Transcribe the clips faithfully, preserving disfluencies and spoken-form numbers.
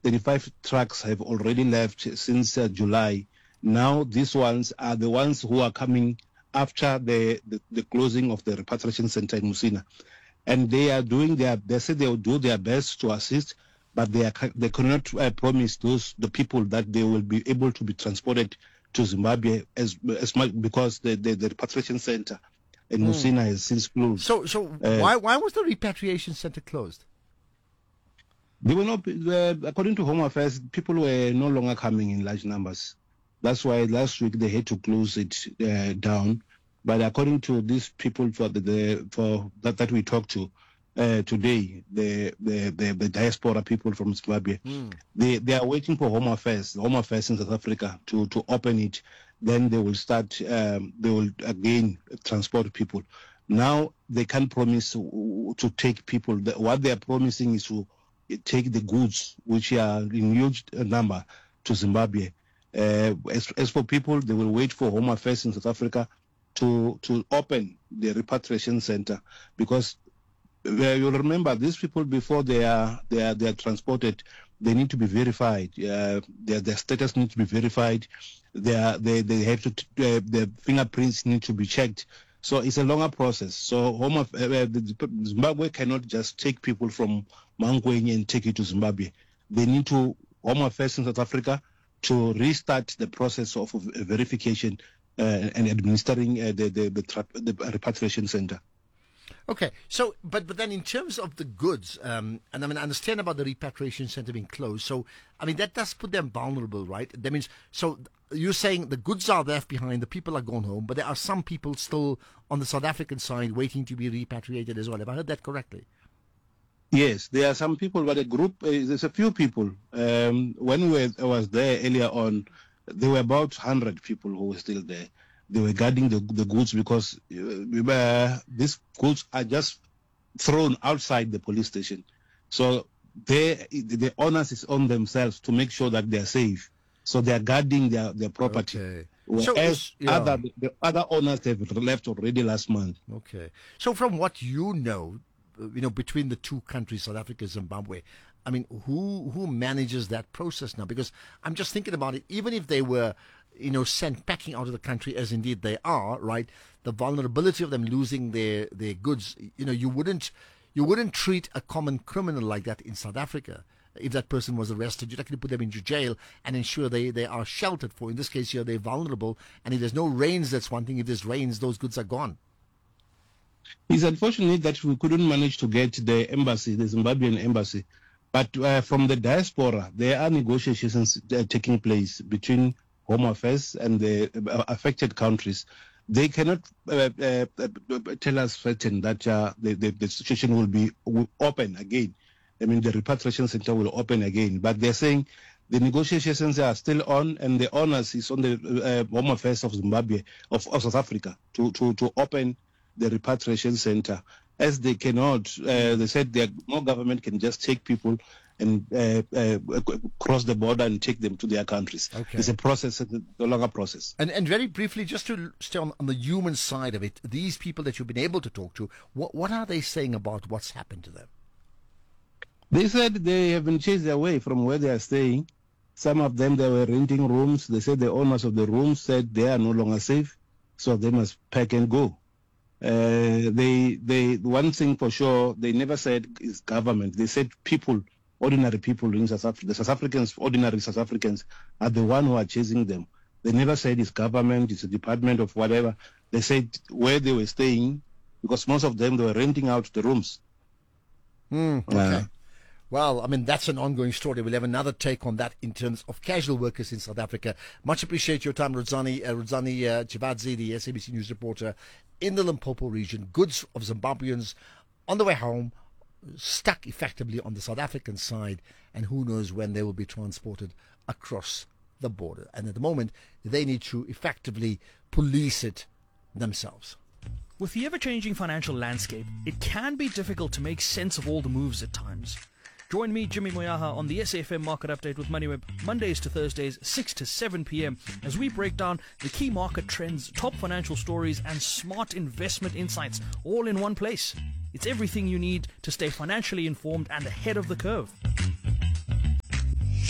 thirty-five trucks have already left since uh, July. Now these ones are the ones who are coming after the, the, the closing of the repatriation center in Musina. And they are doing their, they say they will do their best to assist, but they are, they cannot uh, promise those, the people that they will be able to be transported to Zimbabwe as, as much, because the, the, the repatriation center in mm. Musina has since closed. So, so uh, why, why was the repatriation center closed? They were not, uh, according to Home Affairs, people were no longer coming in large numbers. That's why last week they had to close it uh, down. But according to these people for the, the for that, that we talked to uh, today, the, the the the diaspora people from Zimbabwe, mm. they they are waiting for Home Affairs, Home Affairs in South Africa to to open it. Then they will start. Um, they will again transport people. Now they can't promise to, to take people. The, what they are promising is to take the goods, which are in huge number, to Zimbabwe. Uh, as, as for people, they will wait for Home Affairs in South Africa to to open the repatriation center, because uh, you'll remember these people, before they are they are they are transported, they need to be verified. Uh, their their status needs to be verified. They are, they they have to uh, their fingerprints need to be checked. So it's a longer process. So Home of, uh, Zimbabwe cannot just take people from Mangweni and take it to Zimbabwe. They need to Home Affairs in South Africa to restart the process of verification uh, and administering uh, the, the, the, tra- the repatriation center. Okay, so, but but then in terms of the goods, um, and I mean, I understand about the repatriation center being closed, so, I mean, that does put them vulnerable, right? That means, so you're saying the goods are left behind, the people are gone home, but there are some people still on the South African side waiting to be repatriated as well. Have I heard that correctly? Yes, there are some people, but a group, uh, there's a few people. Um, when we were, I was there earlier on, there were about one hundred people who were still there. They were guarding the, the goods, because uh, these goods are just thrown outside the police station. So they, the onus is on themselves to make sure that they are safe. So they are guarding their, their property. Okay. Whereas so, yeah. other, the other owners have left already last month. Okay. So from what you know, you know, between the two countries, South Africa and Zimbabwe, I mean, who who manages that process now? Because I'm just thinking about it, even if they were, you know, sent packing out of the country, as indeed they are, right, the vulnerability of them losing their, their goods, you know, you wouldn't you wouldn't treat a common criminal like that in South Africa. If that person was arrested, you'd actually put them into jail and ensure they, they are sheltered for. In this case here, they're vulnerable, and if there's no rains, that's one thing. If there's rains, those goods are gone. It's unfortunate that we couldn't manage to get the embassy, the Zimbabwean embassy. But uh, from the diaspora, there are negotiations uh, taking place between Home Affairs and the uh, affected countries. They cannot uh, uh, tell us certain that uh, the, the, the situation will be will open again. I mean, the repatriation center will open again. But they're saying the negotiations are still on, and the onus is on the uh, Home Affairs of Zimbabwe, of, of South Africa, to, to, to open the repatriation center. As they cannot, uh, they said their, no government can just take people and uh, uh, cross the border and take them to their countries. Okay. It's a process, a longer process. And and very briefly, just to stay on, on the human side of it, these people that you've been able to talk to, what what are they saying about what's happened to them? They said they have been chased away from where they are staying. Some of them, they were renting rooms. They said the owners of the rooms said they are no longer safe, so they must pack and go. Uh, they, they, one thing for sure, they never said is government. They said people, ordinary people in South Africa, the South Africans, ordinary South Africans are the one who are chasing them. They never said it's government, it's a department of whatever. They said where they were staying, because most of them, they were renting out the rooms. Mm, okay. Uh, Well, I mean, that's an ongoing story. We'll have another take on that in terms of casual workers in South Africa. Much appreciate your time, Rodzani, uh, Rodzani uh, Chivadzi, the S A B C News reporter in the Limpopo region. Goods of Zimbabweans on the way home, stuck effectively on the South African side, and who knows when they will be transported across the border. And at the moment, they need to effectively police it themselves. With the ever-changing financial landscape, it can be difficult to make sense of all the moves at times. Join me, Jimmy Moyaha, on the S A F M Market Update with MoneyWeb, Mondays to Thursdays, six to seven p.m, as we break down the key market trends, top financial stories, and smart investment insights, all in one place. It's everything you need to stay financially informed and ahead of the curve.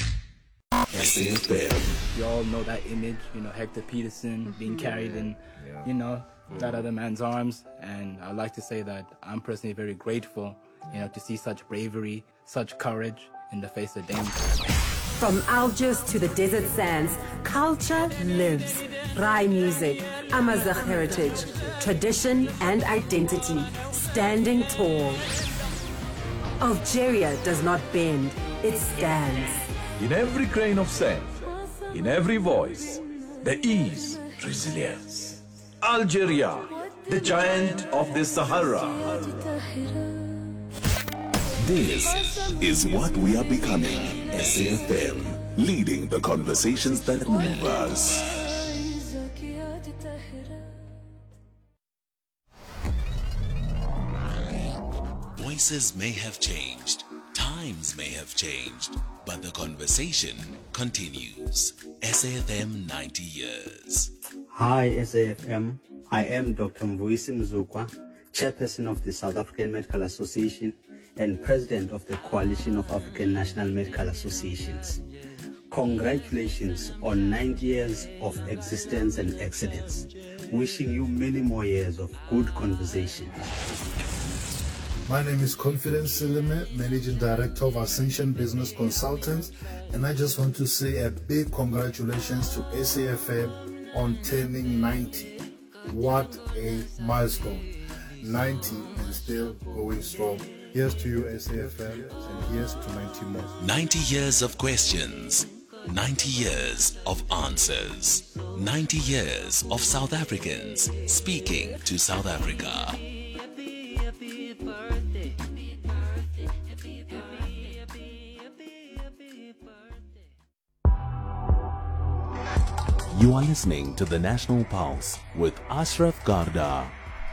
S A F M. You all know that image, you know, Hector Peterson being carried in, you know, that other man's arms. And I'd like to say that I'm personally very grateful, you know, to see such bravery, such courage in the face of danger. From Algiers to the desert sands, culture lives. Rai music, Amazigh heritage, tradition and identity, standing tall. Algeria does not bend, it stands. In every grain of sand, in every voice, there is resilience. Algeria, the giant of the Sahara. This is what we are becoming. S A F M, leading the conversations that move us. Voices may have changed, times may have changed, but the conversation continues. S A F M ninety years. Hi S A F M, I am Doctor Mvuyisi Mzukwa, Chairperson of the South African Medical Association and President of the Coalition of African National Medical Associations. Congratulations on ninety years of existence and excellence. Wishing you many more years of good conversation. My name is Confidence Silime, Managing Director of Ascension Business Consultants, and I just want to say a big congratulations to S A F M on turning ninety. What a milestone. ninety and still going strong. Here's to you, S A F M, and here's to ninety more. ninety years of questions, ninety years of answers, ninety years of South Africans speaking to South Africa. You are listening to the National Pulse with Ashraf Garda.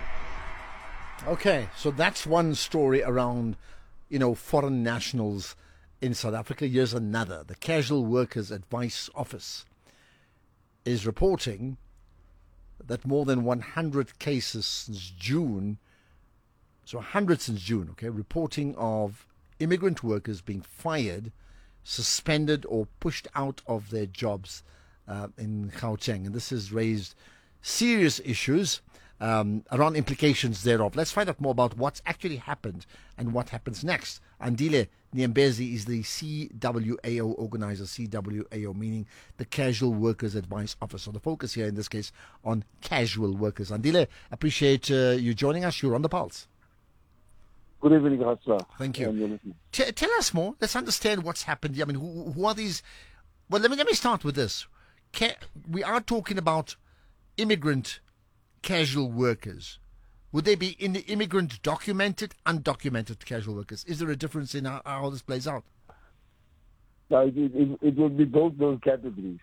Okay, so that's one story around, you know, foreign nationals in South Africa. Here's another. The Casual Workers Advice Office is reporting that more than one hundred cases since June, so one hundred since June, okay, reporting of immigrant workers being fired, suspended or pushed out of their jobs uh, in Gauteng. And this has raised serious issues Um, around implications thereof. Let's find out more about what's actually happened and what happens next. Andile Nyembezi is the C W A O organizer, C W A O meaning the Casual Workers Advice Office. So the focus here in this case on casual workers. Andile, appreciate uh, you joining us. You're on the pulse. Good evening, Hasra. Thank you. T- tell us more. Let's understand what's happened here. I mean, who, who are these? Well, let me let me start with this. Ca- we are talking about immigrant casual workers. Would they be in the immigrant documented, undocumented casual workers? Is there a difference in how, how this plays out? No, it, it, it will be both those categories.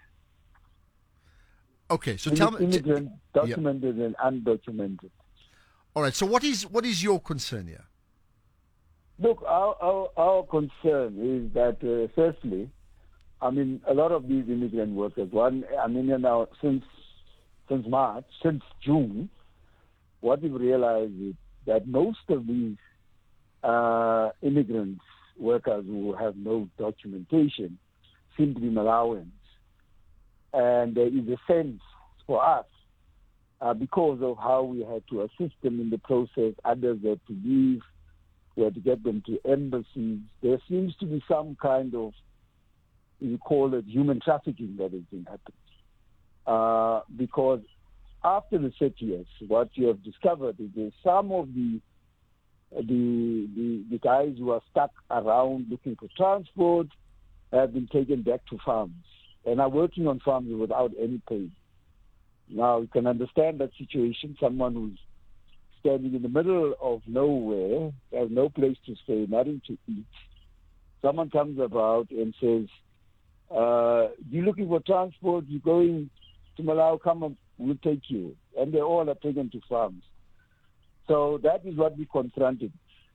Okay, so It tell is me. immigrant, t- documented yeah. and undocumented. All right. So what is what is your concern here? Look, our, our, our concern is that, uh, firstly, I mean, a lot of these immigrant workers, one, I mean, you know, since since March, since June, what we've realized is that most of these uh, immigrant workers who have no documentation seem to be Malawians. And there is a sense for us, uh, because of how we had to assist them in the process, others had to leave, we had to get them to embassies. There seems to be some kind of, you call it human trafficking that has been happening. Uh, because after the thirtieth, what you have discovered is that some of the, the the the guys who are stuck around looking for transport have been taken back to farms and are working on farms without any pay. Now you can understand that situation. Someone who's standing in the middle of nowhere, has no place to stay, nothing to eat. Someone comes about and says, uh, "You're looking for transport. You're going to Malawi, come on, we'll take you." And they all are taken to farms. So that is what we confronted.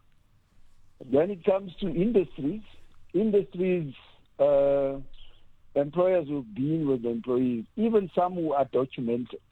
When it comes to industries, industries, uh, employers who've been with employees, even some who are documented,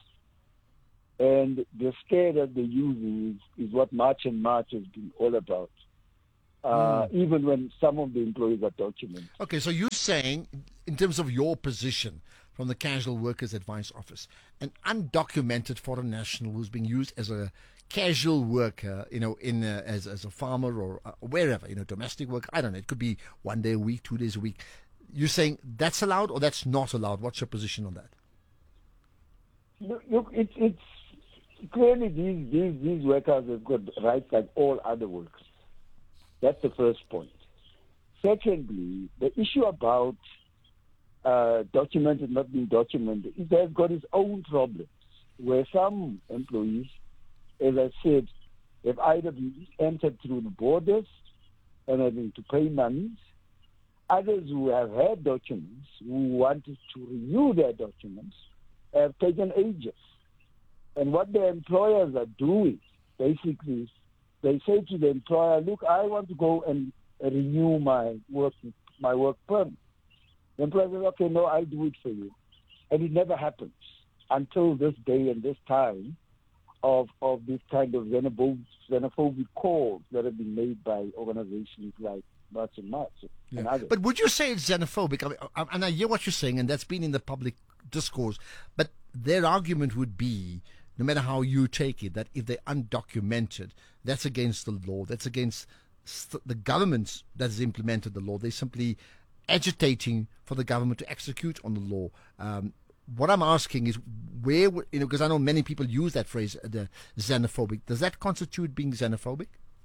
and the scare that they're using is, is what March and March has been all about. Uh, mm. Even when some of the employees are documented. Okay, so you're saying in terms of your position from the Casual Workers Advice Office, an undocumented foreign national who's being used as a casual worker, you know, in uh, as as a farmer or uh, wherever, you know, domestic work. I don't know. It could be one day a week, two days a week. You're saying that's allowed or that's not allowed? What's your position on that? Look, look it's it's clearly these these these workers have got rights like all other workers. That's the first point. Secondly, the issue about uh, documented not being documented, it has got its own problems. Where some employees, as I said, have either been entered through the borders and having to pay monies. Others who have had documents, who wanted to renew their documents, have taken ages. And what the employers are doing, basically, they say to the employer, look, I want to go and renew my work, my work permit. The employer says, okay, no, I'll do it for you. And it never happens until this day and this time of, of this kind of xenophobic, xenophobic calls that have been made by organizations like March and March and Yeah. others. But would you say it's xenophobic? I mean, I- and I hear what you're saying, and that's been in the public discourse. But their argument would be, no matter how you take it, that if they're undocumented, that's against the law. That's against st- the government that has implemented the law. They're simply agitating for the government to execute on the law. Um, what I'm asking is, where, would- you know, because I know many people use that phrase, uh, the xenophobic. Does that constitute being xenophobic?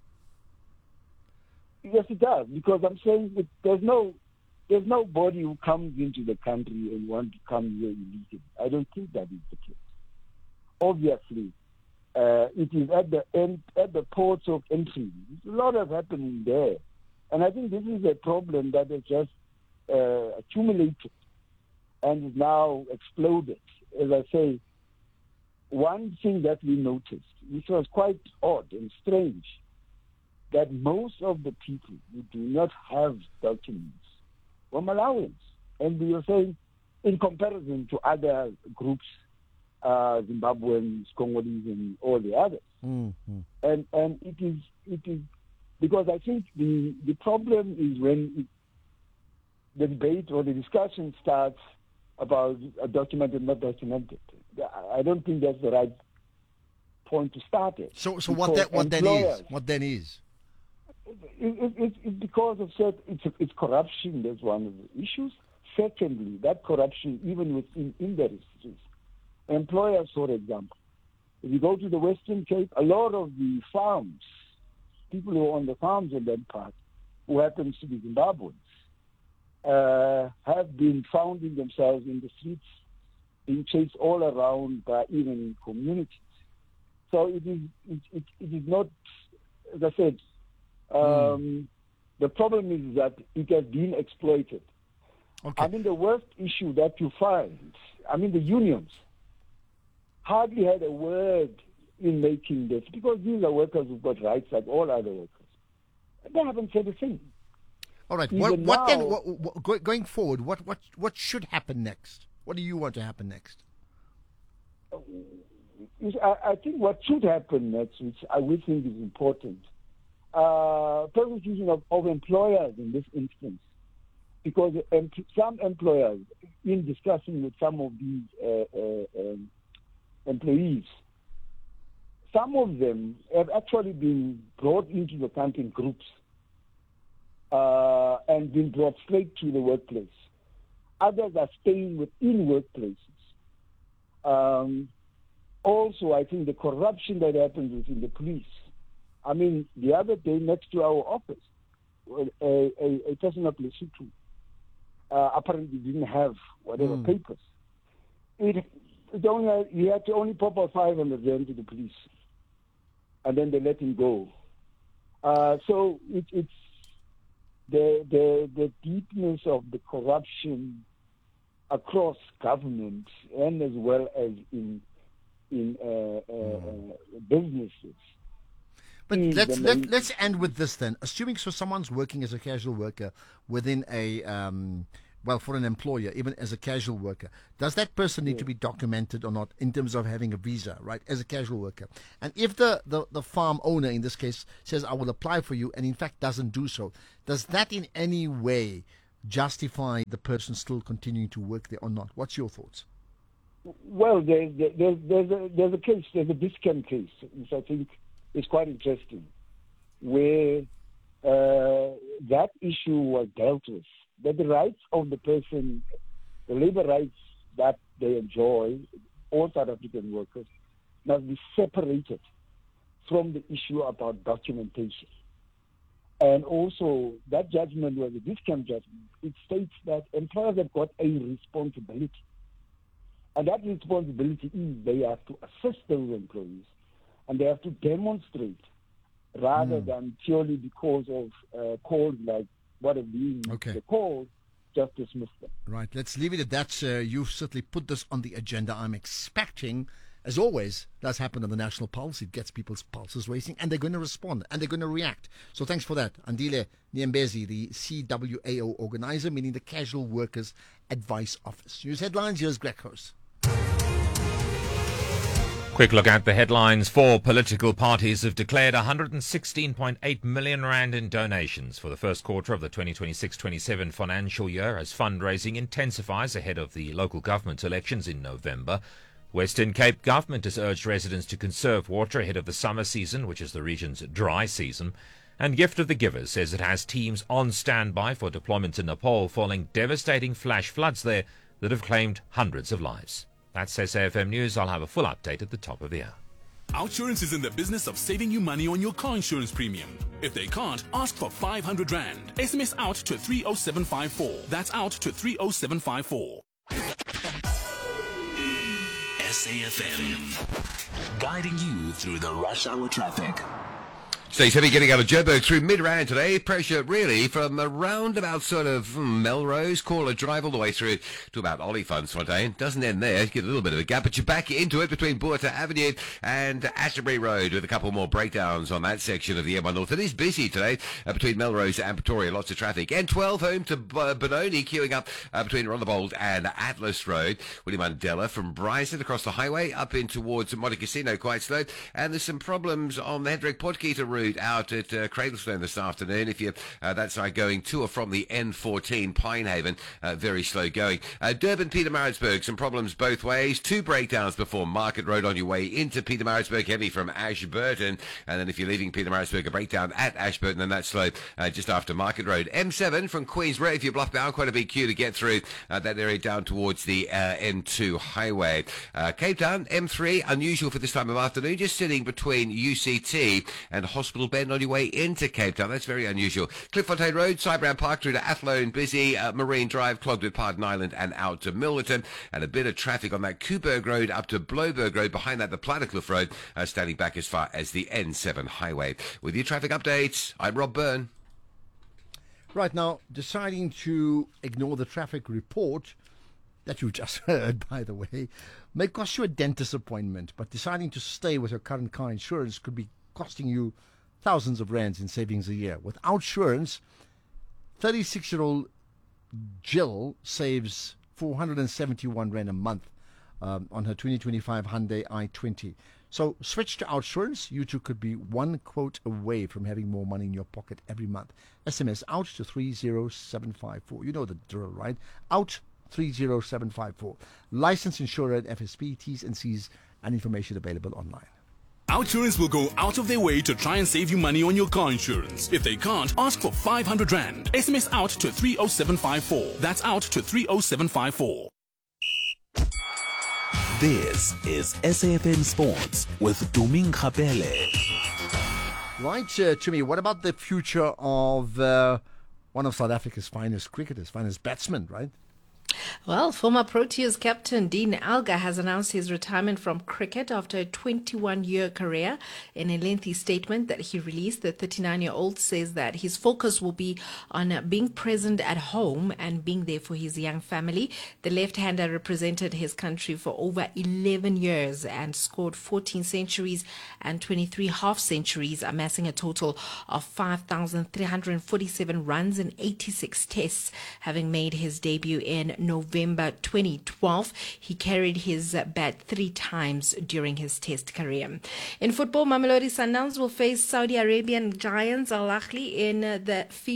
Yes, it does, because I'm saying that there's no there's nobody who comes into the country and wants to come here illegally. I don't think that is the case. Obviously, uh, it is at the end, at the ports of entry. There's a lot of happening there, and I think this is a problem that has just uh, accumulated and is now exploded. As I say, one thing that we noticed, which was quite odd and strange, that most of the people who do not have documents were Malawians. And we were saying, in comparison to other groups, uh, Zimbabweans, Congolese, and all the others. Mm-hmm. And and it is it is because I think the the problem is when it, the debate or the discussion starts about a documented, not documented. I don't think that's the right point to start it. So, so what that what then is? What then is? It, it, it's because of certain, it's, it's corruption. That's one of the issues. Secondly, that corruption even within industries. Employers, for example, if you go to the Western Cape, a lot of the farms, people who are on the farms in that part, who happens to be Zimbabweans, uh, have been finding themselves in the streets, being chased all around by even communities. So it is it, it, it is not, as I said, um, mm. the problem is that it has been exploited. Okay. I mean, the worst issue that you find, I mean, the unions hardly had a word in making this, because these are workers who've got rights like all other workers. They haven't said a thing. All right. Even What, what now, then? What, what, go- going forward, what, what what should happen next? What do you want to happen next? I, I think what should happen next, which I we think is important, uh, persecution of, of employers in this instance, because em- some employers, in discussing with some of these uh, uh, um, employees, some of them have actually been brought into the country in groups uh, and been brought straight to the workplace. Others are staying within workplaces. Um, also, I think the corruption that happens within the police. I mean, the other day next to our office, a, a, a person of Lesotho uh, apparently didn't have whatever Mm. papers. It, it only had, he had to only pop out five hundred rand to the police, and then they let him go. Uh, so it, it's the, the the deepness of the corruption across government and as well as in in uh, uh, mm. uh, businesses. But is let's the let, main- let's end with this then. Assuming so, someone's working as a casual worker within a um, well, for an employer, even as a casual worker, does that person need to be documented or not in terms of having a visa, right, as a casual worker? And if the, the, the farm owner, in this case, says, I will apply for you, and in fact doesn't do so, does that in any way justify the person still continuing to work there or not? What's your thoughts? Well, there's, there's, there's, a, there's a case, there's a discount case, which I think is quite interesting, where uh, that issue was dealt with, that the rights of the person, the labor rights that they enjoy, all South African workers, must be separated from the issue about documentation. And also, that judgment was a discount judgment. It states that employers have got a responsibility. And that responsibility is they have to assist those employees and they have to demonstrate rather mm. than purely because of uh, calls like what have been okay. the calls, just dismiss them. Right, let's leave it at that. Uh, you've certainly put this on the agenda. I'm expecting, as always, does happen on the National Pulse. It gets people's pulses racing and they're going to respond and they're going to react. So thanks for that. Andile Nyembezi, the C W A O organizer, meaning the Casual Workers Advice Office. News headlines, here's Greg Host. Quick look at the headlines. Four political parties have declared one hundred sixteen point eight million rand in donations for the first quarter of the twenty twenty-six twenty-seven financial year as fundraising intensifies ahead of the local government elections in November. Western Cape government has urged residents to conserve water ahead of the summer season, which is the region's dry season. And Gift of the Givers says it has teams on standby for deployment in Nepal following devastating flash floods there that have claimed hundreds of lives. That's S A F M News. I'll have a full update at the top of the hour. Outsurance is in the business of saving you money on your car insurance premium. If they can't, ask for five hundred rand. S M S out to three oh seven five four. That's out to three oh seven five four. S A F M, guiding you through the rush hour traffic. Stay heavy getting out of Joburg through Midrand today. Pressure really from around about sort of hmm, Melrose, Caller Drive all the way through to about Olifantsfontein. Doesn't end there. You get a little bit of a gap, but you're back into it between Boerta Avenue and Ashenbury Road with a couple more breakdowns on that section of the M one North. It is busy today uh, between Melrose and Pretoria. Lots of traffic. N twelve home to uh, Benoni, queuing up uh, between Rondebold and Atlas Road. William Mandela from Bryson across the highway up in towards Monte Casino, quite slow. And there's some problems on the Hendrik Potgieter route out at uh, Cradlestone this afternoon. If you're uh, that side going to or from the N fourteen, Pinehaven, uh, very slow going. Uh, Durban, Pietermaritzburg, some problems both ways. Two breakdowns before Market Road on your way into Pietermaritzburg, heavy from Ashburton. And then if you're leaving Pietermaritzburg, a breakdown at Ashburton, and that's slow uh, just after Market Road. M seven from Queensborough, if you're bluff bound, quite a big queue to get through uh, that area down towards the uh, N two highway. Uh, Cape Town, M three, unusual for this time of afternoon, just sitting between U C T and Hospital Bend on your way into Cape Town. That's very unusual. Clifffontein Road, Cybrand Park through to Athlone, busy. Uh, Marine Drive, clogged with Pardon Island and out to Milnerton. And a bit of traffic on that Kuberg Road up to Bloberg Road. Behind that, the Plattekloof Road, uh, standing back as far as the N seven highway. With your traffic updates, I'm Rob Byrne. Right now, deciding to ignore the traffic report that you just heard, by the way, may cost you a dentist appointment, but deciding to stay with your current car insurance could be costing you thousands of rands in savings a year. With Outsurance, thirty-six-year-old Jill saves four hundred seventy-one rand a month um, on her twenty twenty-five Hyundai i twenty. So switch to Outsurance. You too could be one quote away from having more money in your pocket every month. S M S out to three oh seven five four. You know the drill, right? Out three oh seven five four. Licensed insurer at F S P, T's and C's, and information available online. Outsurance will go out of their way to try and save you money on your car insurance. If they can't, ask for five hundred rand. S M S out to three oh seven five four. That's out to three oh seven five four. This is S A F M Sports with Duming Kapele. Right, uh, to me, what about the future of uh, one of South Africa's finest cricketers, finest batsmen, right? Well, former Proteas captain Dean Elgar has announced his retirement from cricket after a twenty-one-year career. In a lengthy statement that he released, the thirty-nine-year-old says that his focus will be on being present at home and being there for his young family. The left-hander represented his country for over eleven years and scored fourteen centuries and twenty-three half-centuries, amassing a total of five thousand three hundred forty-seven runs in eighty-six tests, having made his debut in November twenty twelve. He carried his bat three times during his test career. In football, Mamelodi Sundowns will face Saudi Arabian giants Al Ahly in the FIFA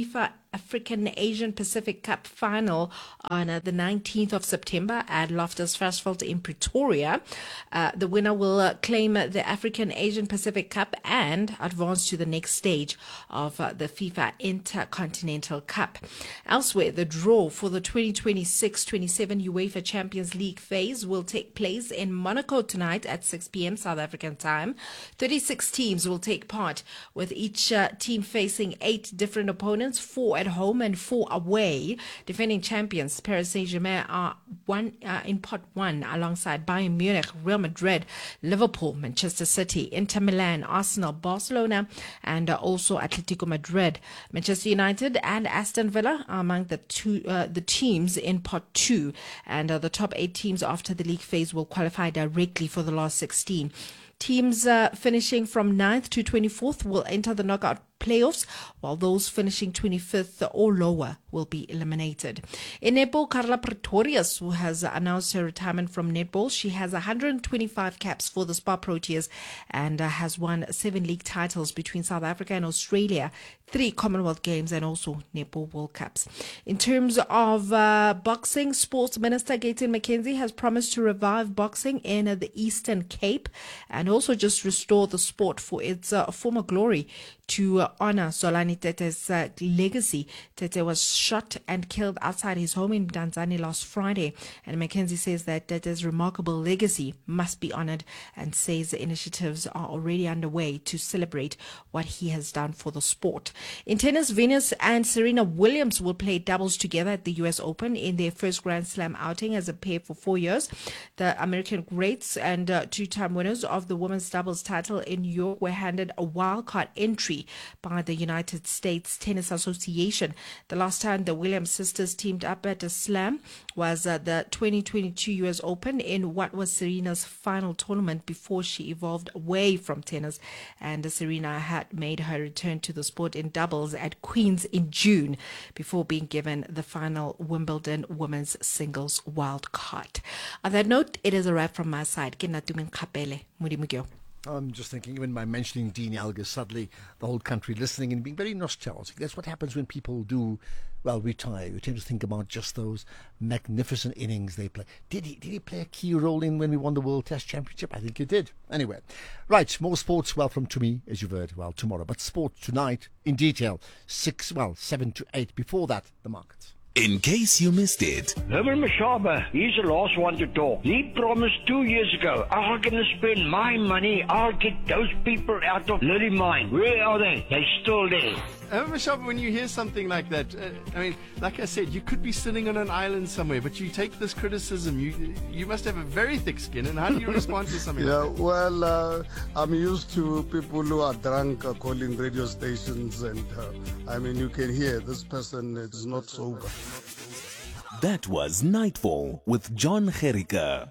African Asian Pacific Cup final on uh, the nineteenth of September at Loftus Versfeld in Pretoria. Uh, the winner will uh, claim the African Asian Pacific Cup and advance to the next stage of uh, the FIFA Intercontinental Cup. Elsewhere, the draw for the twenty twenty-six twenty-seven UEFA Champions League phase will take place in Monaco tonight at six p.m. South African time. thirty-six teams will take part, with each uh, team facing eight different opponents, four at home and four away. Defending champions Paris Saint-Germain are one uh, in pot one alongside Bayern Munich, Real Madrid, Liverpool, Manchester City, Inter Milan, Arsenal, Barcelona, and uh, also Atletico Madrid. Manchester United and Aston Villa are among the two uh, the teams in pot two, and uh, the top eight teams after the league phase will qualify directly for the last sixteen. Teams uh, finishing from ninth to twenty-fourth will enter the knockout playoffs, while those finishing twenty-fifth or lower will be eliminated. In netball, Carla Pretorius, who has announced her retirement from netball, she has one hundred twenty-five caps for the Spa Proteas and uh, has won seven league titles between South Africa and Australia, three Commonwealth Games and also Netball World Cups. In terms of uh, boxing, Sports Minister Gayton McKenzie has promised to revive boxing in uh, the Eastern Cape and also just restore the sport for its uh, former glory to uh, honor Zolani Tete's uh, legacy. Tete was shot and killed outside his home in Tanzania last Friday, and McKenzie says that Tete's remarkable legacy must be honored and says the initiatives are already underway to celebrate what he has done for the sport. In tennis, Venus and Serena Williams will play doubles together at the U S Open in their first Grand Slam outing as a pair for four years. The American greats and uh, two-time winners of the women's doubles title in New York were handed a wildcard entry by the United States Tennis Association. The last time the Williams sisters teamed up at a slam was uh, the twenty twenty-two U S Open in what was Serena's final tournament before she evolved away from tennis, and uh, Serena had made her return to the sport in doubles at Queen's in June before being given the final Wimbledon women's singles wild card. On that note, it is a wrap from my side. I'm just thinking, even by mentioning Dean Elgar, suddenly the whole country listening and being very nostalgic. That's what happens when people do, well, retire. You tend to think about just those magnificent innings they play. Did he did he play a key role in when we won the World Test Championship? I think he did. Anyway, right, more sports, well, from to me, as you've heard, well, tomorrow. But sports tonight, in detail, six, well, seven to eight. Before that, the markets. In case you missed it. Herman Mashaba, he's the last one to talk. He promised two years ago, I'm going to spend my money. I'll get those people out of Lily Mine. Where are they? They're still there. Herman Mashaba, when you hear something like that, uh, I mean, like I said, you could be sitting on an island somewhere, but you take this criticism, you you must have a very thick skin, and how do you respond to something yeah, like that? well, uh, I'm used to people who are drunk uh, calling radio stations, and uh, I mean, you can hear this person is not sober. That was Nightfall with John Gericke.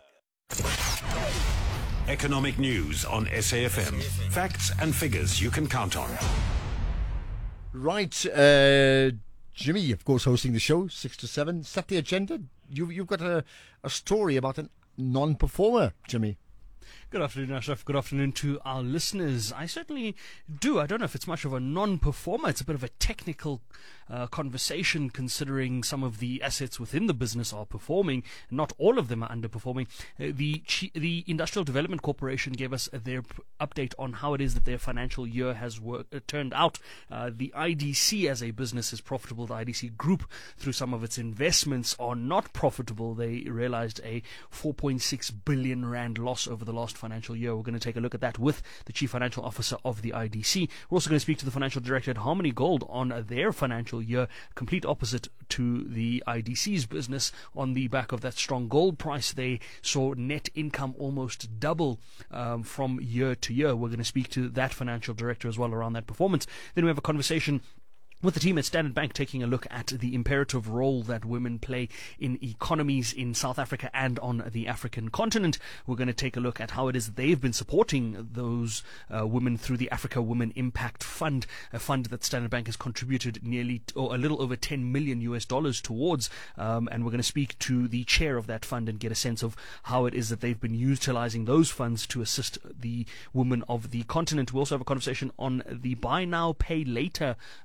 Economic news on S A F M. Facts and figures you can count on. Right, uh, Jimmy, of course, hosting the show, six to seven. Set the agenda. You, you've got a, a story about a non-performer, Jimmy. Good afternoon, Ashraf. Good afternoon to our listeners. I certainly do. I don't know if it's much of a non-performer. It's a bit of a technical uh, conversation, considering some of the assets within the business are performing. Not all of them are underperforming. Uh, the the Industrial Development Corporation gave us their p- update on how it is that their financial year has worked, uh, turned out. Uh, the I D C as a business is profitable. The I D C Group, through some of its investments, are not profitable. They realized a four point six billion rand loss over the last financial year. We're going to take a look at that with the Chief Financial Officer of the I D C. We're also going to speak to the Financial Director at Harmony Gold on their financial year, complete opposite to the I D C's business. On the back of that strong gold price, they saw net income almost double um, from year to year. We're going to speak to that Financial Director as well around that performance. Then we have a conversation with the team at Standard Bank, taking a look at the imperative role that women play in economies in South Africa and on the African continent. We're going to take a look at how it is that they've been supporting those uh, women through the Africa Women Impact Fund, a fund that Standard Bank has contributed nearly t- or a little over ten million U S dollars towards. Um, and we're going to speak to the chair of that fund and get a sense of how it is that they've been utilizing those funds to assist the women of the continent. We also have a conversation on the Buy Now, Pay Later uh, facility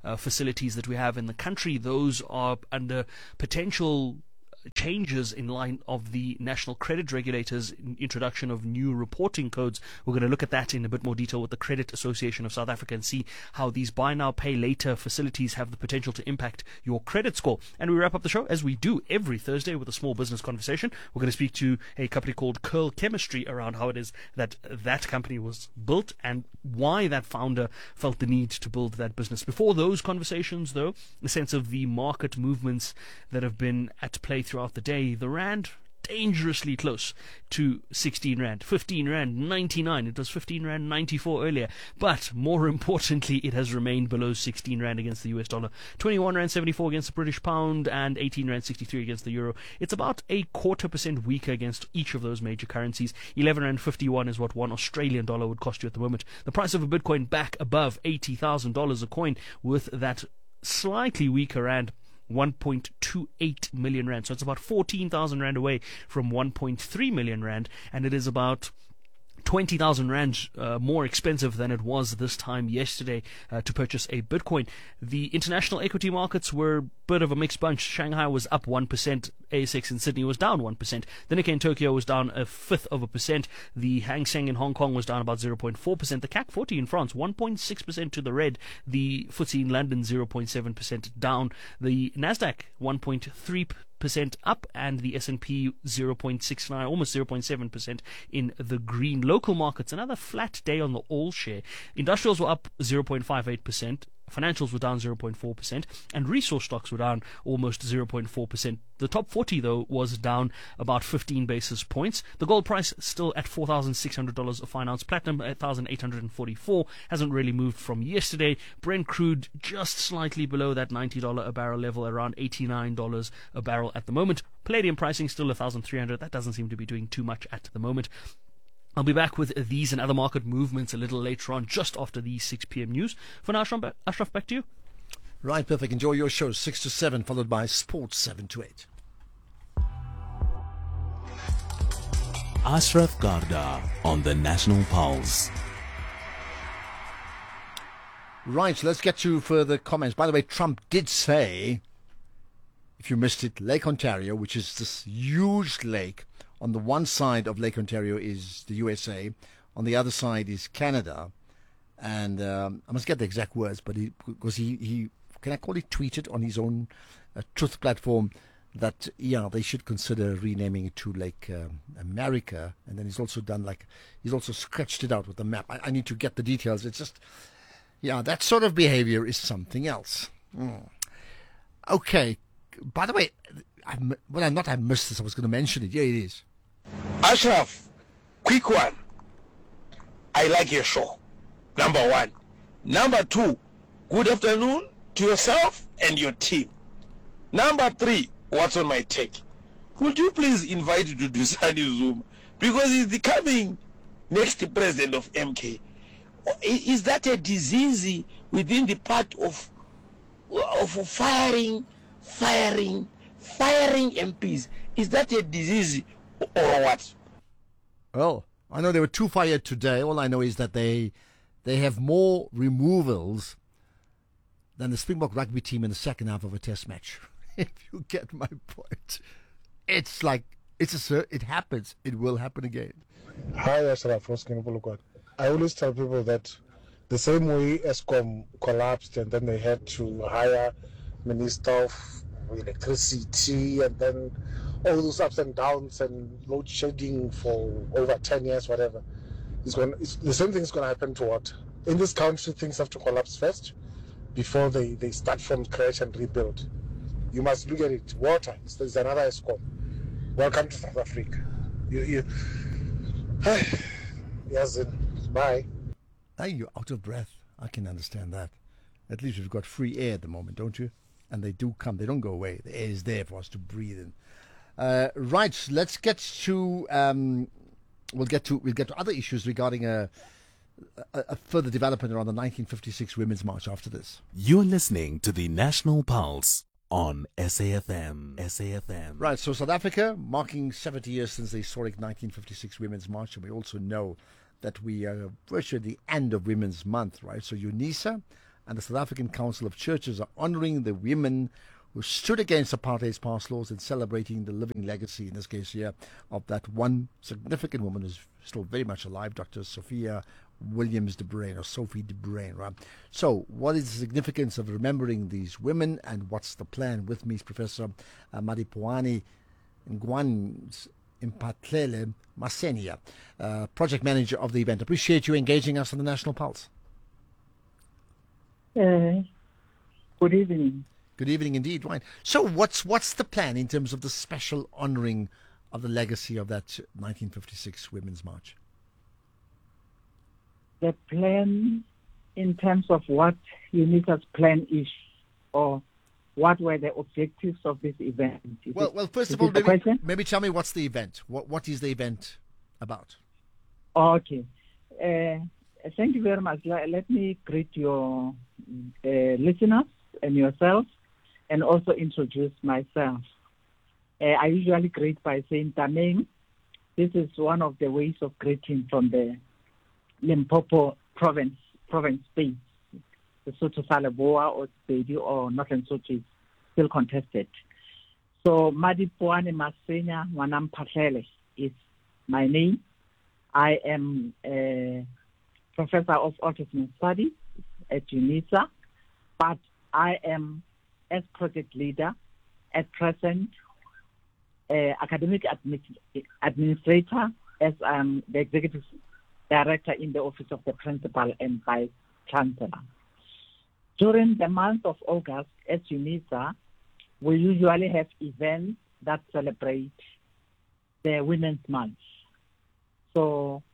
facilities that we have in the country, those are under potential changes in line of the National Credit Regulator's introduction of new reporting codes. We're going to look at that in a bit more detail with the Credit Association of South Africa and see how these buy now, pay later facilities have the potential to impact your credit score. And we wrap up the show, as we do every Thursday, with a small business conversation. We're going to speak to a company called Curl Chemistry around how it is that that company was built and why that founder felt the need to build that business. Before those conversations, though, a sense of the market movements that have been at play throughout the day. The rand dangerously close to sixteen rand, fifteen rand ninety-nine. It was fifteen rand ninety-four earlier, but more importantly, it has remained below sixteen rand against the U S dollar, twenty-one rand seventy-four against the British pound, and eighteen rand sixty-three against the euro. It's about a quarter percent weaker against each of those major currencies. eleven rand fifty-one is what one Australian dollar would cost you at the moment. The price of a Bitcoin back above eighty thousand dollars a coin, with that slightly weaker rand, one point two eight million rand. So it's about fourteen thousand rand away from one point three million rand, and it is about twenty thousand rand uh, more expensive than it was this time yesterday uh, to purchase a Bitcoin. The international equity markets were a bit of a mixed bunch. Shanghai was up one percent. A S X in Sydney was down one percent. The Nikkei in Tokyo was down a fifth of a percent. The Hang Seng in Hong Kong was down about zero point four percent. The C A C forty in France, one point six percent to the red. The F T S E in London, zero point seven percent down. The Nasdaq, one point three percent up, and the S and P zero point six nine, almost zero point seven percent in the green. Local markets, another flat day on the all share. Industrials were up zero point five eight percent. Financials were down zero point four percent, and resource stocks were down almost zero point four percent. The top forty, though, was down about fifteen basis points. The gold price still at four thousand six hundred dollars a fine ounce. Platinum at one thousand eight hundred forty-four dollars. Hasn't really moved from yesterday. Brent crude just slightly below that ninety dollars a barrel level, around eighty-nine dollars a barrel at the moment. Palladium pricing still one thousand three hundred dollars. That doesn't seem to be doing too much at the moment. I'll be back with these and other market movements a little later on, just after the six p.m. news. For now, Ashraf, back to you. Right, perfect. Enjoy your show, six to seven, followed by Sports, seven to eight. Ashraf Garda on the National Pulse. Right, let's get to further comments. By the way, Trump did say, if you missed it, Lake Ontario, which is this huge lake. On the one side of Lake Ontario is the U S A. On the other side is Canada. And um, I must get the exact words, but he, because he, he, can I call it tweeted on his own uh, Truth platform that, yeah, they should consider renaming it to Lake um, America. And then he's also done like, he's also sketched it out with the map. I, I need to get the details. It's just, yeah, that sort of behavior is something else. Mm. Okay. By the way, I, well, I'm not, I missed this. I was going to mention it. Yeah, it is. Ashraf, quick one. I like your show. Number one. Number two, good afternoon to yourself and your team. Number three, what's on my take? Would you please invite Dudusani Zuma? Because he's the coming next president of M K. Is that a disease within the part of, of firing, firing, firing M Ps? Is that a disease or what? Well, I know there were two fired today. All I know is that they they have more removals than the Springbok rugby team in the second half of a test match. If you get my point. It's like, it's a, it happens. It will happen again. Hi, Ashraf. I always tell people that the same way ESCOM collapsed and then they had to hire Minister of Electricity and then all those ups and downs and load shedding for over ten years, whatever. It's going, it's, the same thing is going to happen to what? In this country, things have to collapse first before they, they start from scratch and rebuild. You must look at it. Water, there's another ESCOM. Welcome to South Africa. You, you, yes, bye. Are you out of breath? I can understand that. At least we've got free air at the moment, don't you? And they do come. They don't go away. The air is there for us to breathe in. Uh, right, let's get to um, we'll get to we'll get to other issues regarding a, a, a further development around the nineteen fifty-six Women's March after this. You're listening to the National Pulse on S A F M. S A F M. Right, so South Africa marking seventy years since the historic nineteen fifty-six Women's March, and we also know that we are virtually at the end of Women's Month, right? So UNISA and the South African Council of Churches are honouring the women who stood against apartheid's past laws and celebrating the living legacy, in this case here, of that one significant woman who's still very much alive, Doctor Sophia Williams de Bruyn, or Sophie de Bruyn, right? So, what is the significance of remembering these women, and what's the plan? With me is Professor uh, Madipoane Ngwan Mpatlele Masenia, uh, project manager of the event. Appreciate you engaging us on the National Pulse. Uh, good evening. Good evening indeed, right. So what's what's the plan in terms of the special honouring of the legacy of that nineteen fifty-six Women's March? The plan in terms of what UNISA's plan is, or what were the objectives of this event? Is Well, it, well, first is of all, it the maybe, question? maybe tell me what's the event. What What is the event about? Okay. Uh, thank you very much. Let let me greet your uh, listeners and yourself, and also introduce myself. Uh, I usually greet by saying Tameng. This is one of the ways of greeting from the Limpopo province, province space. The Sotho Salaboa or Sepedi or Northern Sotho is still contested. So Madipoane Masenya Ngwanam Patlele is my name. I am a professor of autism studies at UNISA, but I am, as project leader, at present, uh, academic admi- administrator, as I'm the executive director in the office of the principal and vice chancellor. During the month of August, at UNISA, we usually have events that celebrate the Women's Month. So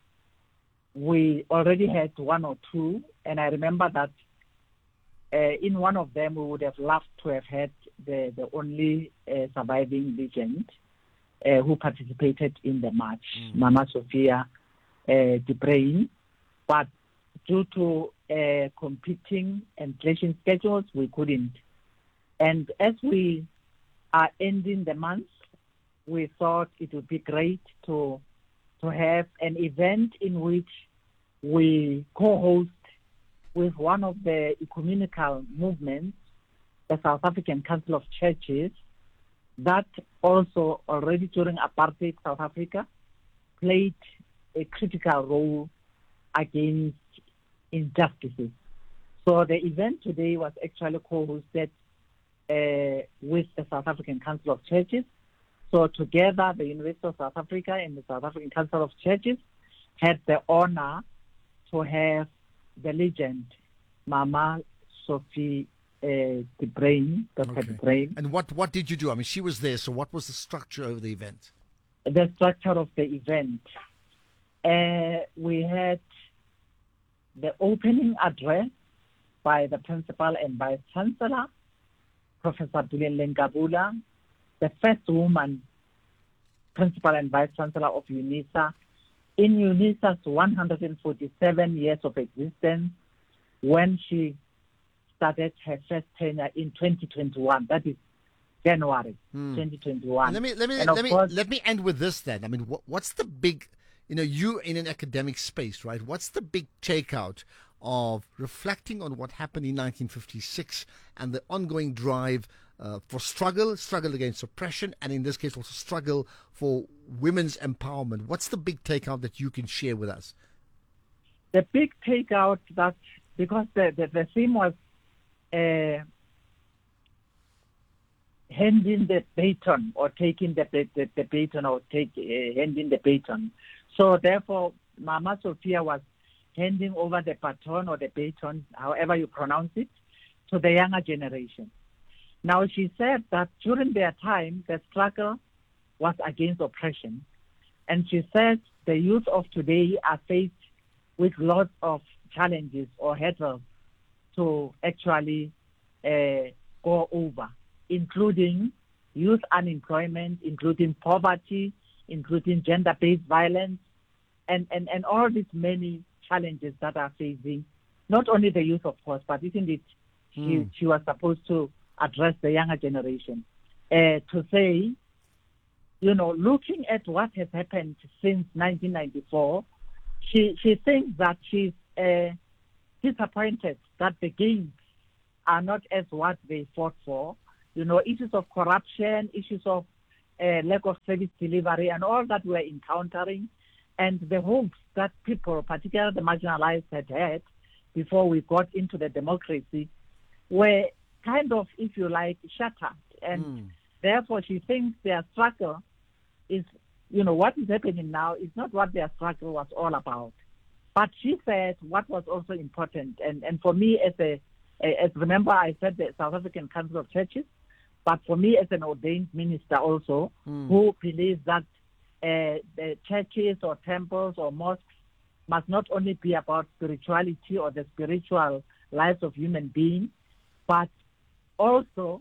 we already had one or two, and I remember that uh, in one of them we would have loved to have had the, the only uh, surviving legend uh, who participated in the march, mm. Mama Sophia uh, de Bruyn. But due to uh, competing and clashing schedules, we couldn't. And as we are ending the month, we thought it would be great to to have an event in which we co-host with one of the ecumenical movements, the South African Council of Churches, that also already during apartheid South Africa played a critical role against injustices. So the event today was actually co-hosted uh, with the South African Council of Churches. So together, the University of South Africa and the South African Council of Churches had the honor to have the legend, Mama Sophie uh, de Bruyn, Doctor Okay. de Bruyn. And what, what did you do? I mean, she was there, so what was the structure of the event? The structure of the event. Uh, we had the opening address by the principal and vice chancellor, Professor Buleleng Kabula, the first woman principal and vice chancellor of UNISA in UNISA's one hundred forty-seven years of existence, when she started her first tenure in twenty twenty-one. That is January Hmm. twenty twenty-one. Let me let me And of let me course- let me end with this then. I mean, what, what's the big, you know, you in an academic space, right? What's the big takeout of reflecting on what happened in nineteen fifty-six and the ongoing drive uh, for struggle, struggle against oppression, and in this case also struggle for women's empowerment? What's the big takeout that you can share with us? The big takeout that, because the, the, the theme was uh, handing the baton or taking the, the, the, the baton or take, uh, handing the baton. So therefore, Mama Sophia was handing over the baton or the baton, however you pronounce it, to the younger generation. Now, she said that during their time, the struggle was against oppression. And she said the youth of today are faced with lots of challenges or hurdles to actually uh, go over, including youth unemployment, including poverty, including gender-based violence, and, and, and all these many challenges that are facing not only the youth, of course, but isn't it she, Mm. she was supposed to address the younger generation, uh, to say, you know, looking at what has happened since nineteen ninety-four, she, she thinks that she's uh, disappointed that the gains are not as what they fought for. You know, issues of corruption, issues of uh, lack of service delivery, and all that we're encountering, and the hopes that people, particularly the marginalized, had had before we got into the democracy, were kind of, if you like, shattered. And mm. therefore, she thinks their struggle is, you know, what is happening now is not what their struggle was all about. But she said what was also important, and, and for me, as a, as remember I said the South African Council of Churches, but for me as an ordained minister also, mm. who believes that uh, the churches or temples or mosques must not only be about spirituality or the spiritual lives of human beings, but also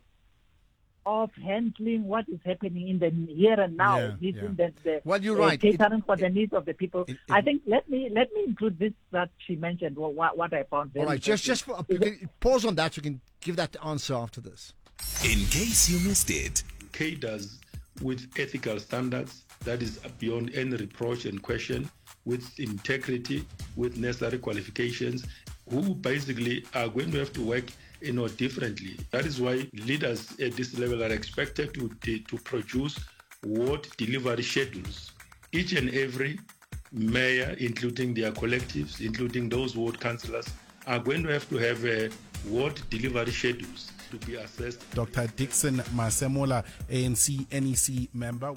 of handling what is happening in the here and now, Yeah, meeting yeah. the, the Well, you're uh, right. catering It- for the needs of the people. it- I think let me let me include this that she mentioned. What, what I found very All right, just just interesting. for, you can pause on that. You can give that answer after this. In case you missed it, cadres with ethical standards that is beyond any reproach and question, with integrity, with necessary qualifications, who basically are going to have to work, you know, differently. That is why leaders at this level are expected to to produce ward delivery schedules. Each and every mayor, including their collectives, including those ward councillors, are going to have to have uh, ward delivery schedules to be assessed. Doctor Dixon Masemola, A N C N E C member.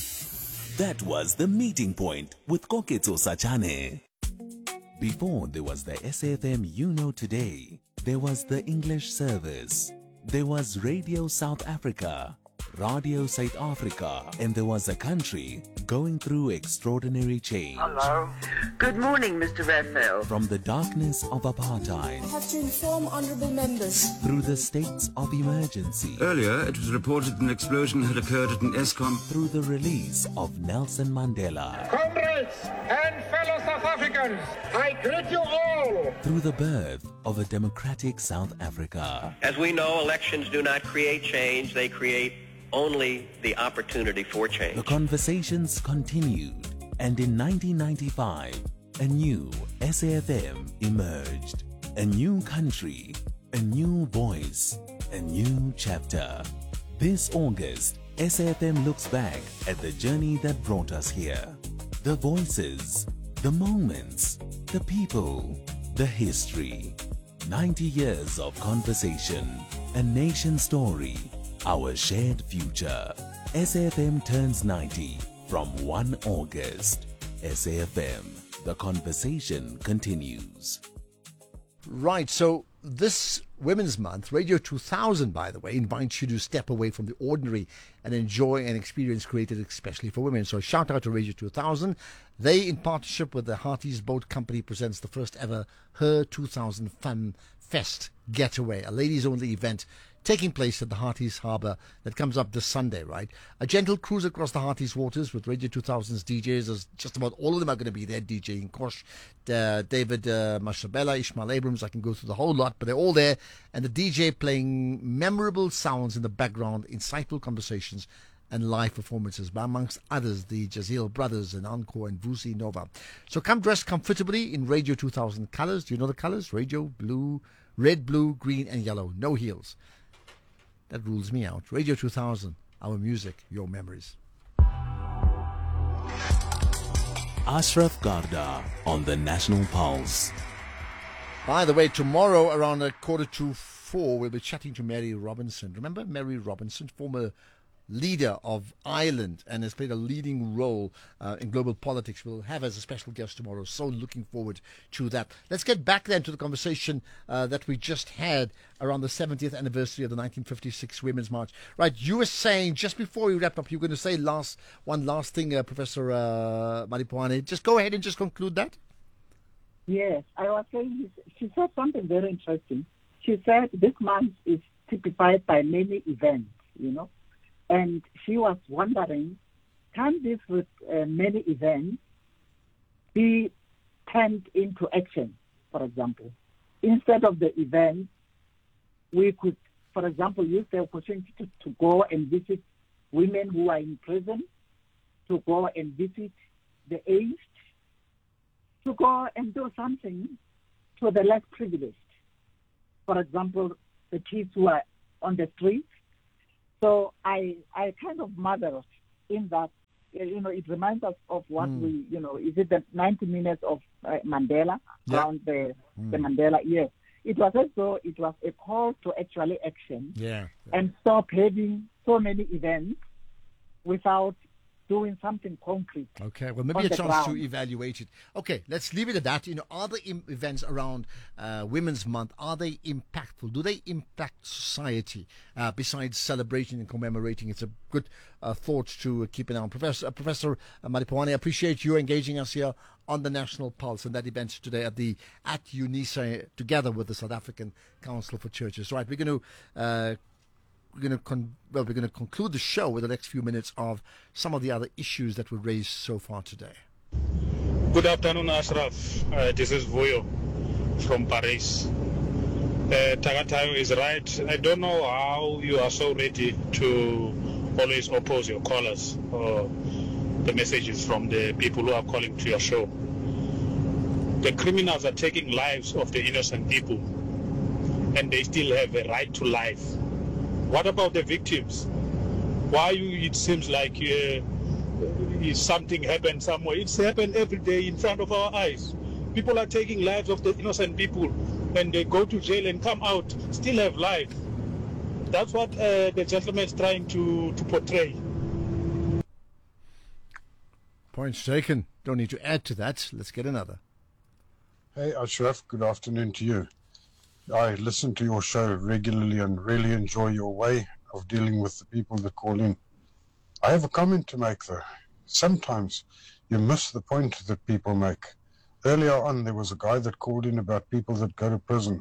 that was the meeting point with Koketso Sachane. Before there was the S A F M You Know Today, there was the English service, there was Radio South Africa, Radio South Africa, and there was a country going through extraordinary change. Hello. Good morning, Mister Raphael. From the darkness of apartheid I have to inform honourable members. through the states of emergency, Earlier, it was reported an explosion had occurred at an ESCOM. through the release of Nelson Mandela, Comrades and fellow South Africans, I greet you all. through the birth of a democratic South Africa. As we know, elections do not create change, they create only the opportunity for change. The conversations continued, and in nineteen ninety-five, a new S A F M emerged. A new country, a new voice, a new chapter. This August, S A F M looks back at the journey that brought us here. The voices, the moments, the people, the history. ninety years of conversation, a nation story, our shared future. S A F M turns ninety from first of August. S A F M, the conversation continues. Right, so this Women's Month, Radio two thousand, by the way, invites you to step away from the ordinary and enjoy an experience created especially for women. So shout out to Radio two thousand. They, in partnership with the Hearties Boat Company, presents the first ever Her two thousand Fun Fest Getaway, a ladies-only event taking place at the Hearties Harbour that comes up this Sunday, right? A gentle cruise across the Hearties waters with Radio two thousand's D Js. As just about all of them are going to be there, DJing Kosh, uh, David uh, Mashabella, Ishmael Abrams. I can go through the whole lot, but they're all there. And the D J playing memorable sounds in the background, insightful conversations, and live performances by, amongst others, the Jazeel Brothers and Encore and Vusi Nova. So come dressed comfortably in Radio two thousand colours. Do you know the colours? Radio, blue, red, blue, green, and yellow. No heels. That rules me out. Radio two thousand, our music, your memories. Ashraf Garda on the National Pulse. By the way, tomorrow around a quarter to four, we'll be chatting to Mary Robinson. Remember Mary Robinson, former leader of Ireland and has played a leading role uh, in global politics. We'll have as a special guest tomorrow. So looking forward to that. Let's get back then to the conversation uh, that we just had around the seventieth anniversary of the nineteen fifty-six Women's March. Right, you were saying just before we wrap up, you were going to say last one last thing, uh, Professor uh, Maripoane. Just go ahead and just conclude that. Yes, I was saying, she said something very interesting. She said this month is typified by many events, you know, and she was wondering, can this with uh, many events be turned into action, for example? Instead of the event, we could, for example, use the opportunity to, to go and visit women who are in prison, to go and visit the aged, to go and do something to the less privileged. for example, the kids who are on the streets. So I I kind of marvel in that, you know, it reminds us of what mm. we, you know, is it the ninety minutes of uh, Mandela, yeah. around the, mm. the Mandela years. It was as though it was a call to actually action yeah. and stop having so many events without doing something concrete. Okay, well, maybe a chance ground. to evaluate it. Okay, let's leave it at that. You know, are the im- events around uh, Women's Month, are they impactful? Do they impact society uh, besides celebrating and commemorating? It's a good uh, thought to keep an eye on. Professor, uh, Professor Malipoane, I appreciate you engaging us here on the National Pulse and that event today at the at UNISA together with the South African Council for Churches. Right, we're going to... Uh, We're going to con- well, we're going to conclude the show with the next few minutes of some of the other issues that were raised so far today. Good afternoon, Ashraf. Uh, this is Vuyo from Paris. Uh, Tagatayo is right. I don't know how you are so ready to always oppose your callers or the messages from the people who are calling to your show. The criminals are taking lives of the innocent people, and they still have a right to life. What about the victims? Why you, it seems like uh, something happened somewhere. It's happened every day in front of our eyes. People are taking lives of the innocent people, and they go to jail and come out, still have life. That's what uh, the gentleman is trying to, to portray. Points taken. Don't need to add to that. Let's get another. Hey, Ashraf. Good afternoon to you. I listen to your show regularly and really enjoy your way of dealing with the people that call in. I have a comment to make, though. Sometimes you miss the point that people make. Earlier on, there was a guy that called in about people that go to prison.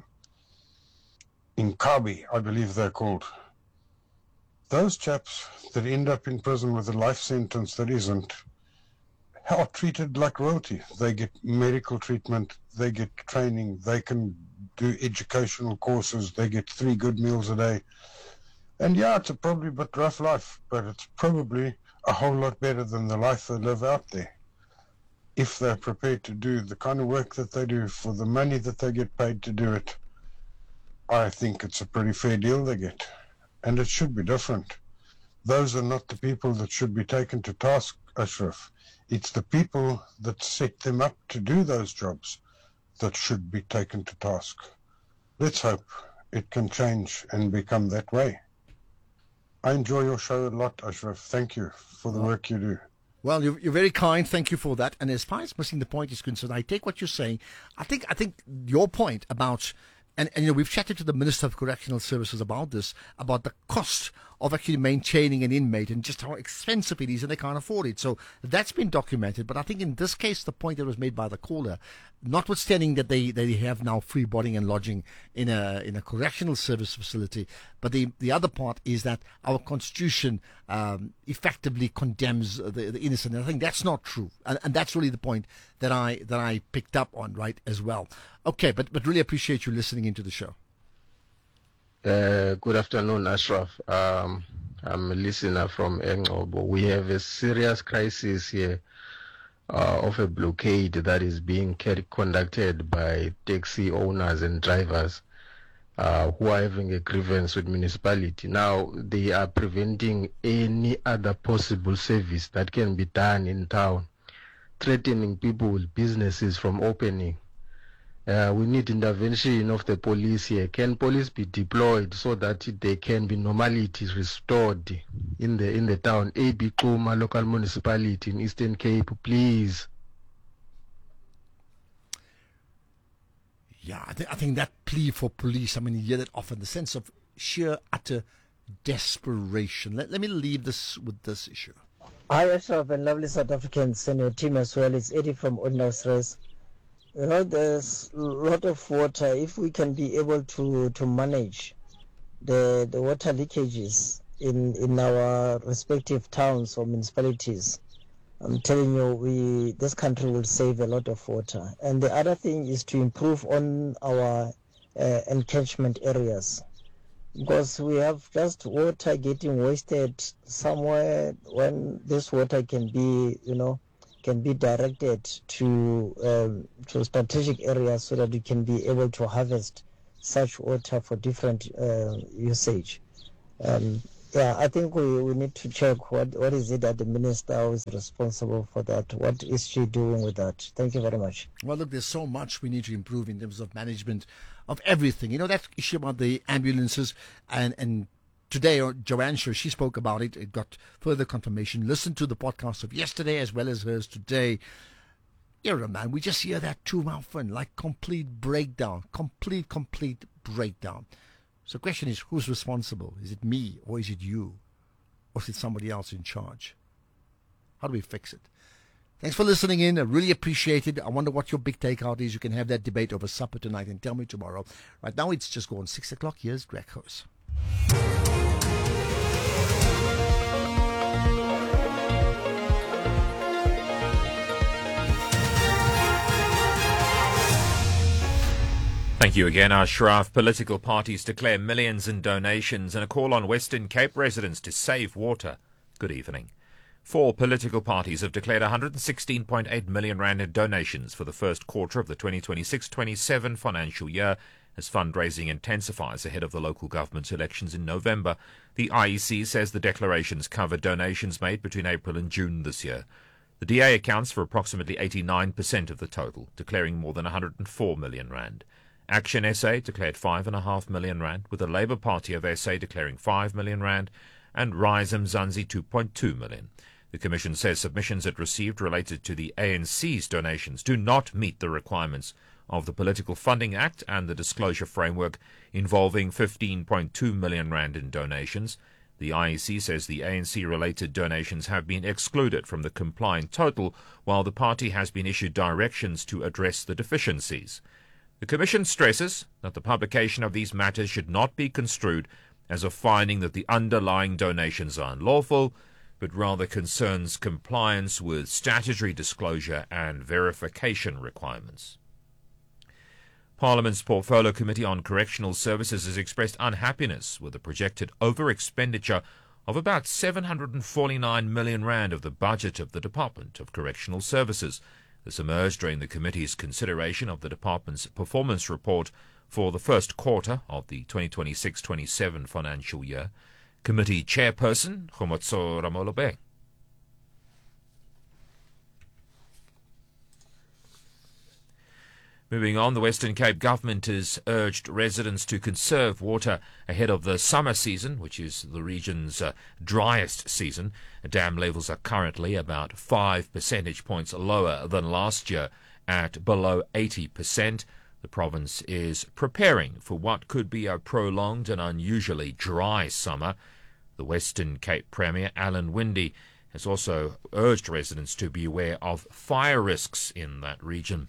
In Kabi, I believe they're called. Those chaps that end up in prison with a life sentence that isn't, are treated like royalty. They get medical treatment, they get training, they can do educational courses, they get three good meals a day. And yeah, it's a probably a bit rough life, but it's probably a whole lot better than the life they live out there. If they're prepared to do the kind of work that they do for the money that they get paid to do it, I think it's a pretty fair deal they get. And it should be different. Those are not the people that should be taken to task, Ashraf. It's the people that set them up to do those jobs that should be taken to task. Let's hope it can change and become that way. I enjoy your show a lot, Ashraf. Thank you for the work you do. Well, you're, you're very kind. Thank you for that. And as far as missing the point is concerned, I take what you're saying. I think I think your point about, and, and you know, we've chatted to the Minister of Correctional Services about this, about the cost of actually maintaining an inmate and just how expensive it is and they can't afford it. So that's been documented. But I think in this case, the point that was made by the caller, notwithstanding that they, they have now free boarding and lodging in a in a correctional service facility, but the the other part is that our constitution um, effectively condemns the, the innocent. And I think that's not true, and, and that's really the point that I that I picked up on, right, as well. Okay, but but really appreciate you listening into the show. Uh, good afternoon, Ashraf. Um, I'm a listener from Engcobo. We have a serious crisis here uh, of a blockade that is being carried, conducted by taxi owners and drivers uh, who are having a grievance with municipality. Now, they are preventing any other possible service that can be done in town, threatening people with businesses from opening. Uh, we need intervention of the police here. Can police be deployed so that there can be normality restored in the in the town? A B Xuma local municipality in Eastern Cape, please. Yeah, I, th- I think that plea for police, I mean, you hear that often, the sense of sheer, utter desperation. Let, let me leave this with this issue. Hi, Ashraf and lovely South Africans and your team as well. It's Eddie from Ordinary Stress. You know, there's a lot of water. If we can be able to, to manage the the water leakages in, in our respective towns or municipalities, I'm telling you, we this country will save a lot of water. And the other thing is to improve on our uh, encroachment areas, because we have just water getting wasted somewhere when this water can be, you know, can be directed to um, to strategic areas so that we can be able to harvest such water for different uh, usage. Um, yeah, I think we, we need to check what, what is it that the minister who is responsible for that, what is she doing with that? Thank you very much. Well, look, there's so much we need to improve in terms of management of everything. You know, that issue about the ambulances, and, and today, Joanne, sure, she spoke about it. It got further confirmation. Listen to the podcast of yesterday as well as hers today. Yeah, man, we just hear that too often, like complete breakdown, complete, complete breakdown. So the question is, who's responsible? Is it me, or is it you, or is it somebody else in charge? How do we fix it? Thanks for listening in. I really appreciate it. I wonder what your big takeout is. You can have that debate over supper tonight and tell me tomorrow. Right now, it's just gone six o'clock. Here's Greg House. Thank you again, Ashraf. Political parties declare millions in donations and a call on Western Cape residents to save water. Good evening. Four political parties have declared one hundred sixteen point eight million rand in donations for the first quarter of the twenty twenty-six twenty-seven financial year as fundraising intensifies ahead of the local government elections in November. The I E C says the declarations cover donations made between April and June this year. The D A accounts for approximately eighty-nine percent of the total, declaring more than one hundred four million rand. Action S A declared five point five million rand, with the Labour Party of S A declaring five million rand and Rise Mzansi two point two million. The Commission says submissions it received related to the A N C's donations do not meet the requirements of the Political Funding Act and the disclosure framework involving fifteen point two million rand in donations. The I E C says the A N C-related donations have been excluded from the compliant total, while the party has been issued directions to address the deficiencies. The Commission stresses that the publication of these matters should not be construed as a finding that the underlying donations are unlawful, but rather concerns compliance with statutory disclosure and verification requirements. Parliament's Portfolio Committee on Correctional Services has expressed unhappiness with the projected over-expenditure of about seven hundred forty-nine million rand of the budget of the Department of Correctional Services. This emerged during the committee's consideration of the department's performance report for the first quarter of the twenty twenty-six twenty-seven financial year. Committee Chairperson Khomotso Ramolobe. Moving on, the Western Cape government has urged residents to conserve water ahead of the summer season, which is the region's uh, driest season. Dam levels are currently about five percentage points lower than last year at below eighty percent. The province is preparing for what could be a prolonged and unusually dry summer. The Western Cape Premier, Alan Winde, has also urged residents to be aware of fire risks in that region.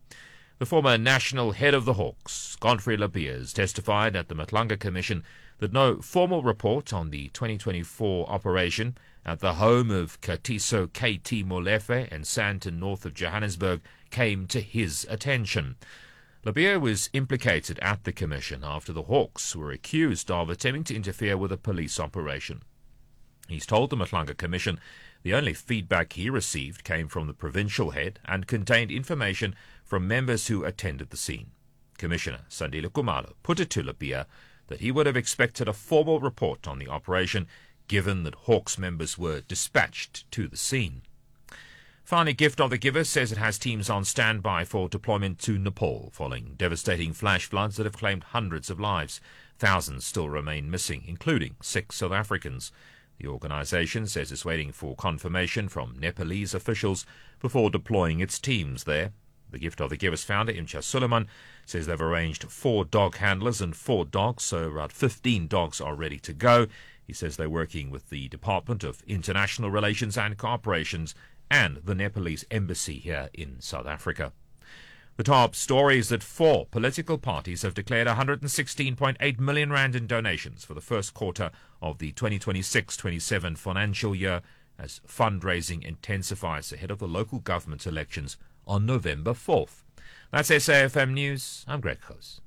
The former national head of the Hawks, Godfrey Labiers, testified at the Matlanga Commission that no formal report on the twenty twenty-four operation at the home of Katiso K T Molefe and Sandton, north of Johannesburg, came to his attention. Labier was implicated at the Commission after the Hawks were accused of attempting to interfere with a police operation. He's told the Matlanga Commission the only feedback he received came from the provincial head and contained information from members who attended the scene. Commissioner Sandile Kumalo put it to Labier that he would have expected a formal report on the operation, given that Hawks members were dispatched to the scene. Finally, Gift of the Giver says it has teams on standby for deployment to Nepal following devastating flash floods that have claimed hundreds of lives. Thousands still remain missing, including six South Africans. The organisation says it's waiting for confirmation from Nepalese officials before deploying its teams there. The Gift of the Giver's founder, Imcha Suleiman, says they've arranged four dog handlers and four dogs, so about fifteen dogs are ready to go. He says they're working with the Department of International Relations and Cooperations and the Nepalese embassy here in South Africa. The top story is that four political parties have declared one hundred sixteen point eight million rand in donations for the first quarter of the twenty twenty-six twenty-seven financial year as fundraising intensifies ahead of the local government elections on November fourth. That's S A F M News. I'm Greg House.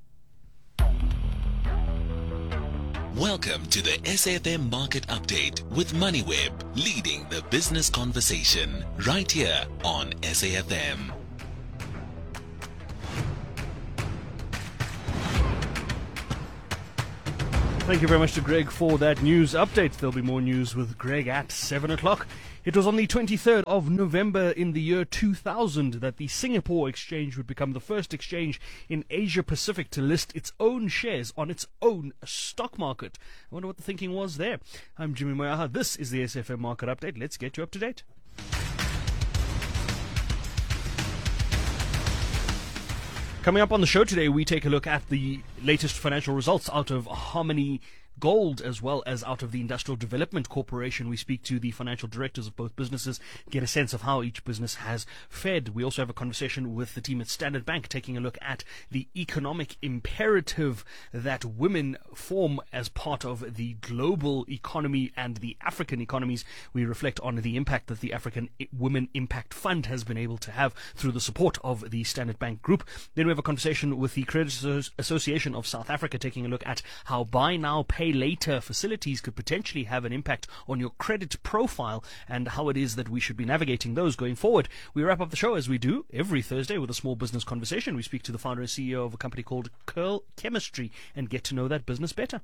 Welcome to the S A F M Market Update with MoneyWeb, leading the business conversation right here on S A F M. Thank you very much to Greg for that news update. There'll be more news with Greg at seven o'clock. It was on the twenty-third of November in the year two thousand that the Singapore Exchange would become the first exchange in Asia Pacific to list its own shares on its own stock market. I wonder what the thinking was there. I'm Jimmy Moyaha. This is the S F M Market Update. Let's get you up to date. Coming up on the show today, we take a look at the latest financial results out of Harmony Gold, as well as out of the Industrial Development Corporation. We speak to the financial directors of both businesses, get a sense of how each business has fared. We also have a conversation with the team at Standard Bank, taking a look at the economic imperative that women form as part of the global economy and the African economies. We reflect on the impact that the African Women Impact Fund has been able to have through the support of the Standard Bank Group. Then we have a conversation with the Creditors Association of South Africa, taking a look at how buy now, pay later facilities could potentially have an impact on your credit profile and how it is that we should be navigating those going forward. We wrap up the show as we do every Thursday with a small business conversation. We speak to the founder and C E O of a company called Curl Chemistry and get to know that business better.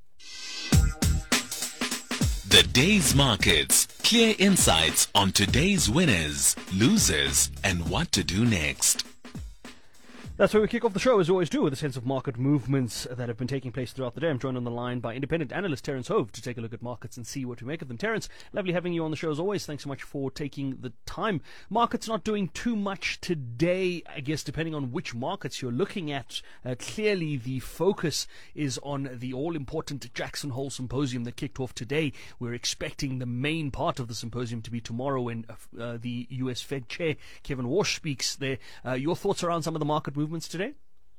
The day's markets. Clear insights on today's winners, losers, and what to do next. That's where we kick off the show, as we always do, with a sense of market movements that have been taking place throughout the day. I'm joined on the line by independent analyst Terence Hove to take a look at markets and see what we make of them. Terence, lovely having you on the show as always. Thanks so much for taking the time. Markets not doing too much today, I guess, depending on which markets you're looking at. Uh, clearly, the focus is on the all-important Jackson Hole Symposium that kicked off today. We're expecting the main part of the symposium to be tomorrow when uh, the U S Fed Chair, Kevin Warsh, speaks there. Uh, your thoughts around some of the market movements today?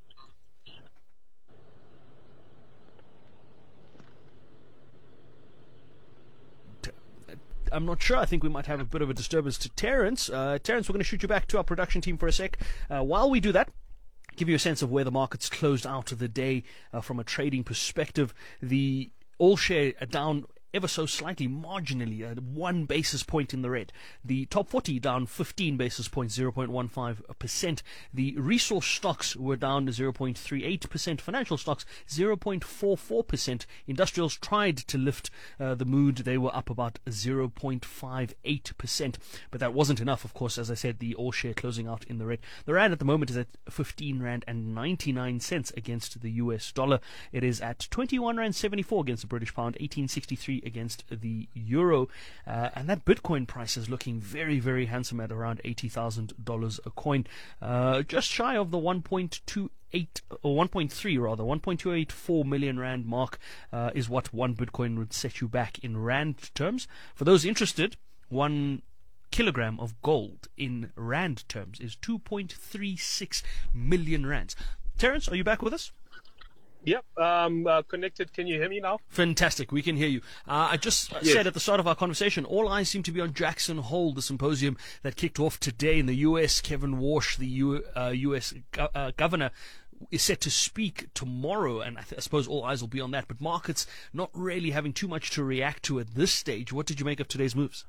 I'm not sure. I think we might have a bit of a disturbance to Terence. Uh, Terence, we're going to shoot you back to our production team for a sec. Uh, while we do that, give you a sense of where the markets closed out of the day uh, from a trading perspective. The all share are down ever so slightly, marginally, uh, one basis point in the red. The top forty down fifteen basis points, zero point one five percent. The resource stocks were down zero point three eight percent. Financial stocks, zero point four four percent. Industrials tried to lift uh, the mood. They were up about zero point five eight percent. But that wasn't enough, of course. As I said, the all share closing out in the red. The rand at the moment is at fifteen rand and ninety-nine cents against the U S dollar. It is at twenty-one rand seventy-four against the British pound, eighteen sixty-three against the euro, uh, and that Bitcoin price is looking very, very handsome at around eighty thousand dollars a coin, uh, just shy of the one point two eight or one point three rather, one point two eight four million rand mark uh, is what one Bitcoin would set you back in rand terms. For those interested, one kilogram of gold in rand terms is two point three six million rands. Terence, are you back with us? Yep, um, uh, connected. Can you hear me now? Fantastic, we can hear you. Uh, I just yes. said at the start of our conversation, all eyes seem to be on Jackson Hole, the symposium that kicked off today in the U S. Kevin Warsh, the U, uh, U S go- uh, governor, is set to speak tomorrow, and I, th- I suppose all eyes will be on that. But markets not really having too much to react to at this stage. What did you make of today's moves?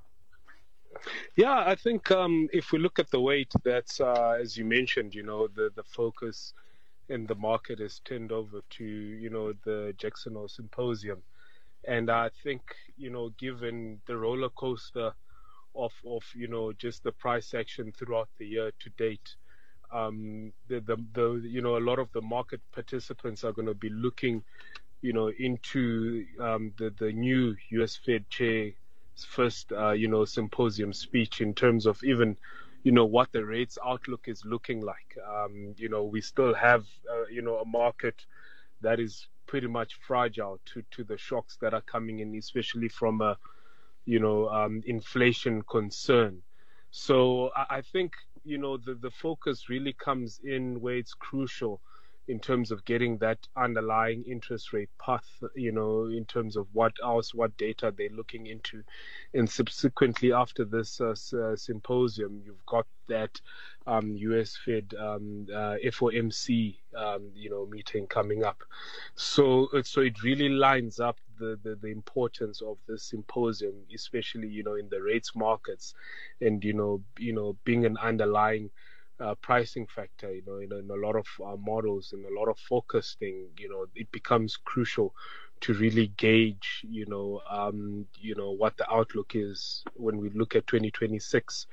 Yeah, I think um, if we look at the weight, that's, uh, as you mentioned, you know, the, the focus in the market is turned over to, you know, the Jackson Hole Symposium. And I think, you know, given the roller coaster of, of, you know, just the price action throughout the year to date, um, the, the, the, you know, a lot of the market participants are going to be looking, you know, into um, the, the new U S Fed Chair's first, uh, you know, symposium speech in terms of even, you know, what the rates outlook is looking like. Um, you know, we still have, uh, you know, a market that is pretty much fragile to, to the shocks that are coming in, especially from a, you know, um, inflation concern. So I, I think, you know, the, the focus really comes in where it's crucial in terms of getting that underlying interest rate path, you know, in terms of what else, what data they're looking into. And subsequently after this uh, uh, symposium, you've got that um, U S Fed um, uh, F O M C, um, you know, meeting coming up. So, so it really lines up the, the, the importance of this symposium, especially, you know, in the rates markets and, you know, you know, being an underlying Uh, pricing factor, you know, in, in a lot of uh, models and a lot of forecasting, you know, it becomes crucial to really gauge, you know, um, you know, what the outlook is when we look at twenty twenty-six.